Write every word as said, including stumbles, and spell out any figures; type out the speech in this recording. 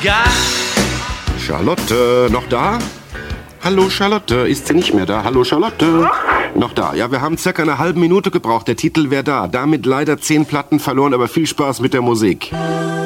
Charlotte, noch da? Hallo Charlotte, ist sie nicht mehr da? Hallo Charlotte? Noch da. Ja, wir haben circa eine halbe Minute gebraucht. Der Titel wäre da. Damit leider zehn Platten verloren, aber viel Spaß mit der Musik.